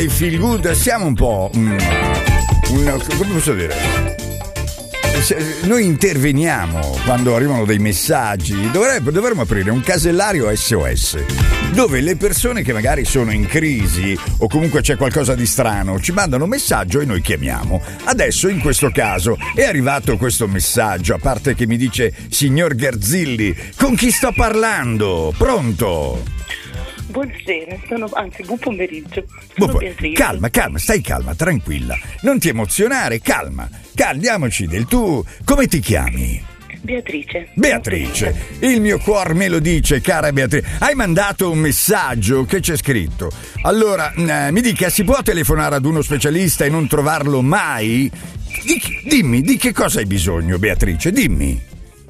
feel good, siamo un po' come posso dire? Noi interveniamo quando arrivano dei messaggi. Dovremmo aprire un casellario SOS dove le persone che magari sono in crisi o comunque c'è qualcosa di strano ci mandano un messaggio e noi chiamiamo. Adesso in questo caso è arrivato questo messaggio, a parte che mi dice signor Garzilli, con chi sto parlando? Pronto? Buonasera, buon pomeriggio. Calma, stai calma, tranquilla. Non ti emozionare, calma. Calmiamoci del tu. Come ti chiami? Beatrice, il mio cuore me lo dice, cara Beatrice. Hai mandato un messaggio che c'è scritto. Allora, mi dica, si può telefonare ad uno specialista e non trovarlo mai? Dimmi, di che cosa hai bisogno, Beatrice? Dimmi.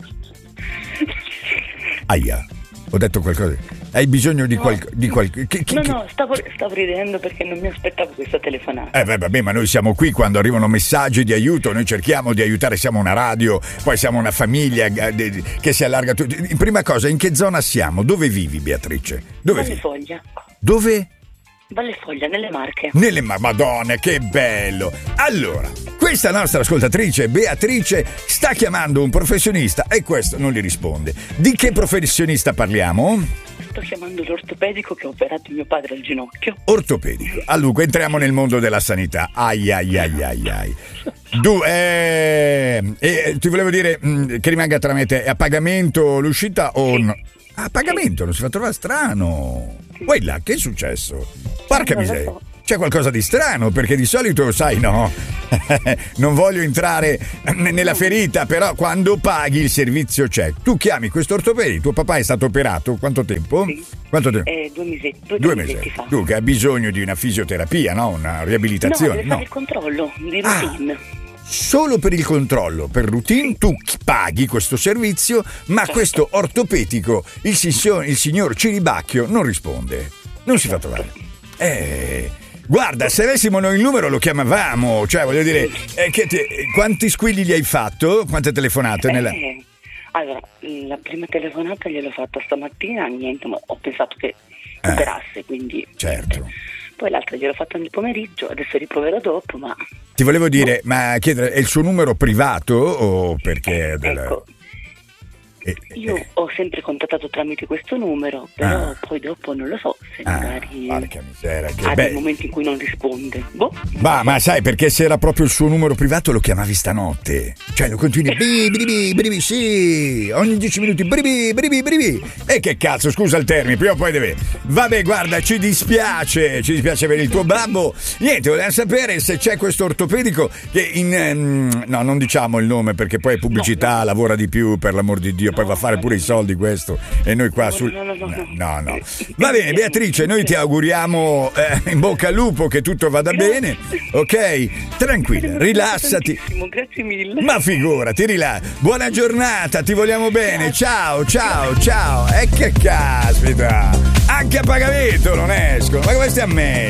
Aia, ho detto qualcosa. Hai bisogno di qualcosa? No, stavo ridendo perché non mi aspettavo questa telefonata. Vabbè, ma noi siamo qui quando arrivano messaggi di aiuto, noi cerchiamo di aiutare, siamo una radio, poi siamo una famiglia che si allarga tutti. Prima cosa, in che zona siamo? Dove vivi, Beatrice? Valle Foglia. Dove? Valle Foglia, nelle Marche. Madonna, che bello! Allora, questa nostra ascoltatrice Beatrice sta chiamando un professionista e questo non gli risponde. Di che professionista parliamo? Sto chiamando l'ortopedico che ha operato mio padre al ginocchio. Ortopedico. Allora, entriamo nel mondo della sanità. Ai. Ti volevo dire che rimanga tra me e te, è a pagamento l'uscita o no? A pagamento, non si fa trovare strano. Poi là, che è successo? Porca miseria. C'è qualcosa di strano, perché di solito, sai, no, non voglio entrare nella ferita, però quando paghi il servizio c'è. Tu chiami questo ortopedico, tuo papà è stato operato, quanto tempo? Sì. Quanto tempo? 2 mesi fa. Tu che hai bisogno di una fisioterapia, no? Una riabilitazione? No, deve fare il controllo di routine. Solo per il controllo, per routine, tu paghi questo servizio, ma certo. Questo ortopedico, il signor Ciribacchio, non risponde, non si fa trovare. Guarda, se avessimo noi il numero lo chiamavamo, cioè voglio dire, quanti squilli gli hai fatto? Quante telefonate? Allora, la prima telefonata gliel'ho fatta stamattina, niente, ma ho pensato che operasse, quindi... Certo. Poi l'altra gliel'ho fatta nel pomeriggio, adesso riproverò dopo, ma... Ti volevo dire, ma chiedere, è il suo numero privato o perché... Ecco. Io ho sempre contattato tramite questo numero, però poi dopo non lo so se magari ha dei momenti in cui non risponde. Ma sai, perché se era proprio il suo numero privato lo chiamavi stanotte, cioè lo continui sì, ogni 10 minuti bribi. E che cazzo, scusa il termine, prima o poi deve. Vabbè, guarda, ci dispiace per il tuo babbo. Niente, volevamo sapere se c'è questo ortopedico che no, non diciamo il nome perché poi è pubblicità, lavora di più, per l'amor di Dio. Poi va a fare pure i soldi questo e noi qua no. Va bene, Beatrice, noi ti auguriamo in bocca al lupo, che tutto vada bene, ok? Tranquilla, rilassati. Grazie mille. Ma figurati, buona giornata, ti vogliamo bene. Ciao. E che caspita, anche a pagamento non escono, ma come stai a me?